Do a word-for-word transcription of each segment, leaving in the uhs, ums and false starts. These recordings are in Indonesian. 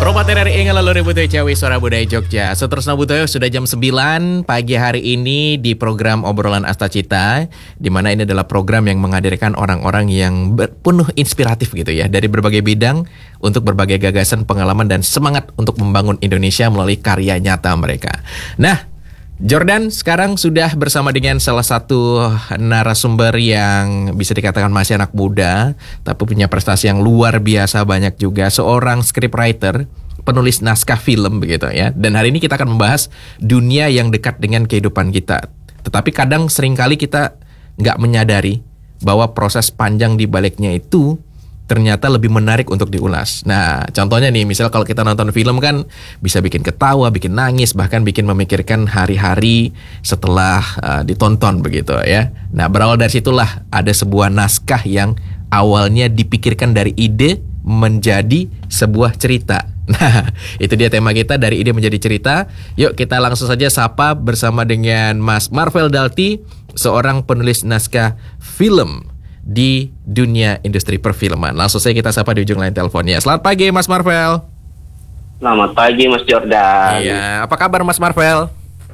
Ropater R I Ngalaluri Butoyo Cawi Suara Budaya Jogja. Seterusnya Butoyo sudah jam sembilan pagi hari ini di program Obrolan Astacita, di mana ini adalah program yang menghadirkan orang-orang yang ber- penuh inspiratif gitu ya, dari berbagai bidang untuk berbagai gagasan, pengalaman dan semangat untuk membangun Indonesia melalui karya nyata mereka. Nah, Jordan sekarang sudah bersama dengan salah satu narasumber yang bisa dikatakan masih anak muda, tapi punya prestasi yang luar biasa banyak juga. Seorang scriptwriter, penulis naskah film begitu ya. Dan hari ini kita akan membahas dunia yang dekat dengan kehidupan kita. Tetapi kadang seringkali kita nggak menyadari bahwa proses panjang di baliknya itu ternyata lebih menarik untuk diulas. Nah, contohnya nih, misal kalau kita nonton film kan bisa bikin ketawa, bikin nangis, bahkan bikin memikirkan hari-hari setelah uh, ditonton begitu ya. Nah, berawal dari situlah ada sebuah naskah yang awalnya dipikirkan dari ide menjadi sebuah cerita. Nah, itu dia tema kita, dari ide menjadi cerita. Yuk kita langsung saja sapa bersama dengan Mas Marvel Dalty, seorang penulis naskah film di dunia industri perfilman. Langsung saja kita sapa di ujung lain teleponnya. Selamat pagi Mas Marvel. Selamat pagi Mas Jordan. Iya, apa kabar Mas Marvel?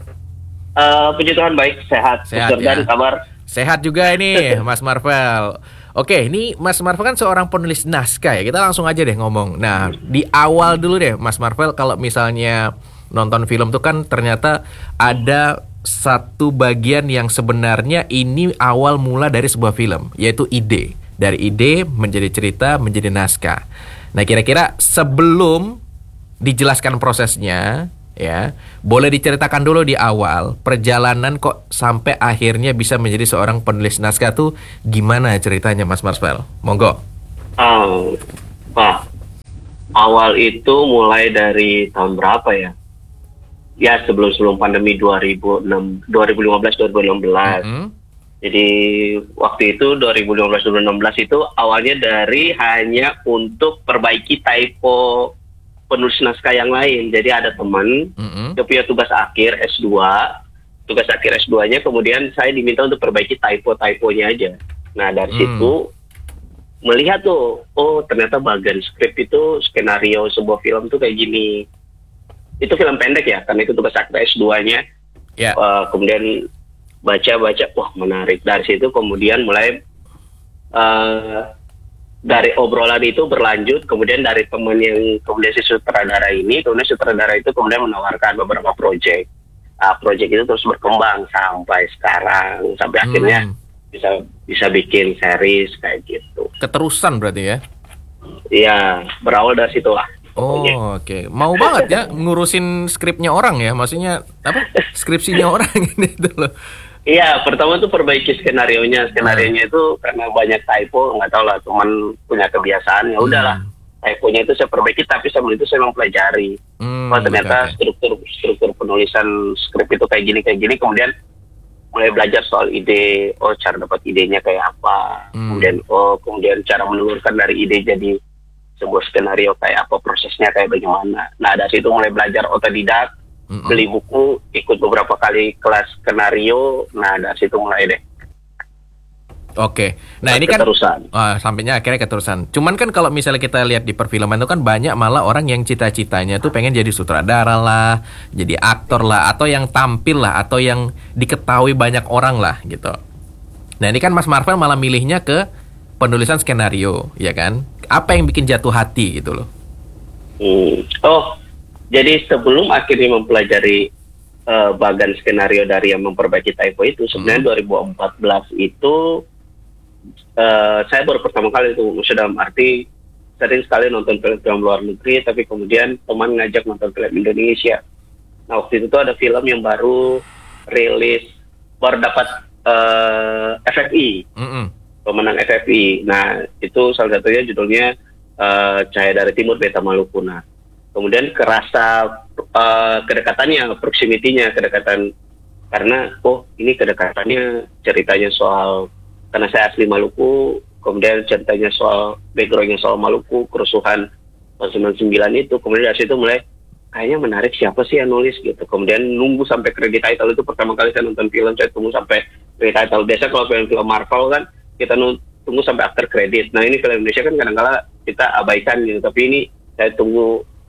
Uh, puji Tuhan baik, sehat. Sehat Mas Jordan, ya? kabar? Sehat juga ini Mas Marvel. Oke, ini Mas Marvel kan seorang penulis naskah ya. Kita langsung aja deh ngomong. Nah, di awal dulu deh Mas Marvel, kalau misalnya nonton film tuh kan ternyata ada satu bagian yang sebenarnya ini awal mula dari sebuah film, yaitu ide. Dari ide menjadi cerita, menjadi naskah. Nah, kira-kira sebelum dijelaskan prosesnya, ya, boleh diceritakan dulu di awal perjalanan kok sampai akhirnya bisa menjadi seorang penulis naskah tuh gimana ceritanya Mas Marvel? Monggo. Oh, Pak. Awal itu mulai dari tahun berapa ya? Ya sebelum-sebelum pandemi dua ribu enam, dua ribu lima belas dua ribu enam belas. Mm-hmm. Jadi waktu itu dua ribu lima belas dua ribu enam belas itu awalnya dari hanya untuk perbaiki typo penulis naskah yang lain. Jadi ada teman, mm-hmm. dia punya tugas akhir S dua, tugas akhir S dua-nya kemudian saya diminta untuk perbaiki typo-typonya aja. Nah dari mm. situ melihat tuh, oh ternyata bagian skrip itu skenario sebuah film tuh kayak gini. Itu film pendek ya, karena itu tugas akhir S dua-nya. Yeah. Uh, kemudian baca-baca, wah menarik. Dari situ kemudian mulai uh, dari obrolan itu berlanjut, kemudian dari teman yang kemudian si sutradara ini, kemudian sutradara itu kemudian menawarkan beberapa proyek. Uh, proyek itu terus berkembang sampai sekarang, sampai hmm. akhirnya bisa bisa bikin series kayak gitu. Keterusan berarti ya? Iya, berawal dari situlah. Oh oke, okay. Mau banget ya ngurusin skripnya orang ya, maksudnya apa? Skripsinya orang ini tuh loh. Iya, pertama tuh perbaiki skenario-nya, skenario-nya hmm. itu karena banyak typo, nggak tahu lah, teman punya kebiasaan, ya udahlah, hmm. typo-nya itu saya perbaiki, tapi sebelum itu saya mempelajari, hmm, oh ternyata okay. struktur struktur penulisan skrip itu kayak gini kayak gini, kemudian mulai belajar soal ide, oh cara dapat idenya kayak apa, hmm. kemudian oh kemudian cara menelurkan dari ide jadi sebuah skenario kayak apa, prosesnya kayak bagaimana. Nah dari situ mulai belajar otodidak, mm-hmm. beli buku, ikut beberapa kali kelas skenario. Nah dari situ mulai deh. Oke, nah ini kan uh, sampainya akhirnya keterusan. Cuman kan kalau misalnya kita lihat di perfilman itu kan banyak malah orang yang cita-citanya tuh pengen jadi sutradara lah, jadi aktor lah, atau yang tampil lah, atau yang diketahui banyak orang lah gitu. Nah ini kan Mas Marvel malah milihnya ke penulisan skenario, ya kan? Apa yang bikin jatuh hati gitu loh? Hmm. Oh, jadi sebelum akhirnya mempelajari uh, bagian skenario dari yang memperbaiki typo itu, sebenarnya hmm. dua ribu empat belas itu uh, saya baru pertama kali itu, sudah arti sering sekali nonton film-film luar negeri, tapi kemudian teman ngajak nonton film Indonesia. Nah waktu itu tuh ada film yang baru rilis, baru dapat uh, F F I. Mm-hmm. Pemenang F F I. Nah, itu salah satunya judulnya uh, Cahaya dari Timur Beta Maluku. Nah, kemudian kerasa uh, kedekatannya, proximity-nya, kedekatan karena oh ini kedekatannya ceritanya soal, karena saya asli Maluku, kemudian ceritanya soal background-nya soal Maluku, kerusuhan tahun sembilan puluh sembilan itu, kemudian dari situ mulai kayaknya menarik, siapa sih yang nulis gitu. Kemudian nunggu sampai credit title, itu pertama kali saya nonton film, saya tunggu sampai credit title. Biasa kalau film-film Marvel kan kita tunggu sampai after credit. Nah ini film Indonesia kan kadang-kadang kita abaikan gitu, tapi ini saya tunggu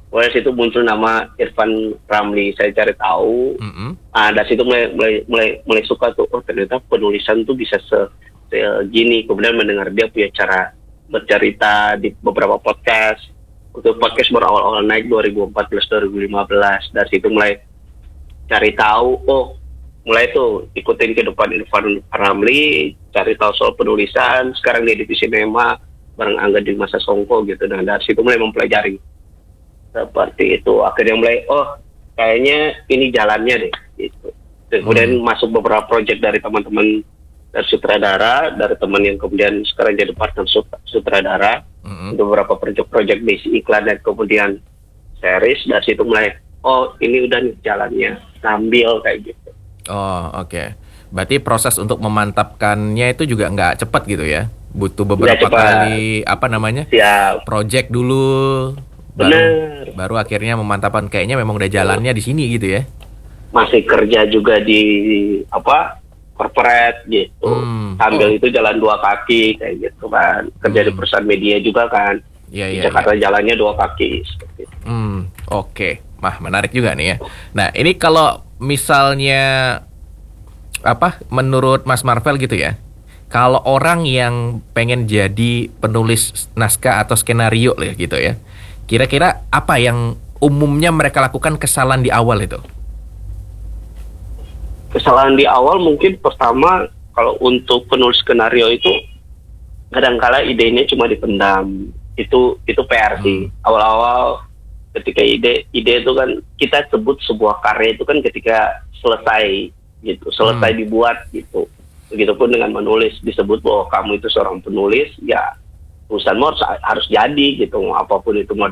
Mulai situ muncul nama Irfan Ramli, saya cari tahu. Mm-mm. Ah, dari situ mulai mulai mulai mulai suka tuh, oh ternyata penulisan tuh bisa se, se gini. Kemudian mendengar dia punya cara bercerita di beberapa podcast. Untuk podcast berawal-awal naik dua ribu empat belas dua ribu lima belas. Dari situ mulai cari tahu, oh mulai tuh ikutin kehidupan Irfan Ramli, cari tahu soal penulisan. Sekarang dia di divisi Nema bareng Angga di Masa Songko gitu. Dan dari situ mulai mempelajari seperti itu. Akhirnya mulai, oh kayaknya ini jalannya deh gitu. Kemudian hmm. masuk beberapa proyek dari teman-teman dari sutradara, dari teman yang kemudian sekarang jadi partner sutradara. Hmm. Beberapa proyek-proyek basic iklan dan kemudian series. Dari situ mulai, oh ini udah nih jalannya, sambil kayak gitu. Oh oke, okay. Berarti proses untuk memantapkannya itu juga nggak cepat gitu ya? Butuh beberapa kali apa namanya? Siap. Project dulu, baru, Bener. baru akhirnya memantapkan kayaknya memang udah jalannya di sini gitu ya? Masih kerja juga di apa corporate gitu, hmm. sambil oh. itu jalan dua kaki kayak gitu kan, kerja hmm. di perusahaan media juga kan, ya, di ya, Jakarta ya. jalannya dua kaki. Seperti itu. Hmm, oke, okay. Mah menarik juga nih ya. Nah ini kalau misalnya apa menurut Mas Marvel gitu ya, kalau orang yang pengen jadi penulis naskah atau skenario lah gitu ya, kira-kira apa yang umumnya mereka lakukan kesalahan di awal itu? Kesalahan di awal mungkin pertama, kalau untuk penulis skenario itu kadang-kala idenya cuma dipendam. Itu itu P R sih. Hmm. Awal-awal ketika ide ide itu kan kita sebut sebuah karya itu kan ketika selesai gitu, selesai hmm. dibuat gitu. Begitupun dengan menulis, disebut bahwa kamu itu seorang penulis, ya tulisanmu harus harus jadi gitu, apapun itu mau